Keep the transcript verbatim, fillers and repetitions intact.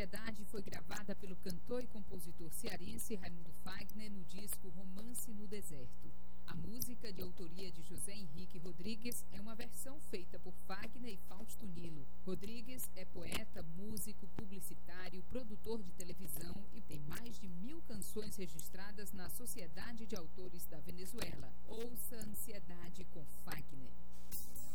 Ansiedade foi gravada pelo cantor e compositor cearense Raimundo Fagner no disco Romance no Deserto. A música, de autoria de José Henrique Rodrigues, é uma versão feita por Fagner e Fausto Nilo. Rodrigues é poeta, músico, publicitário, produtor de televisão e tem mais de mil canções registradas na Sociedade de Autores da Venezuela. Ouça Ansiedade com Fagner.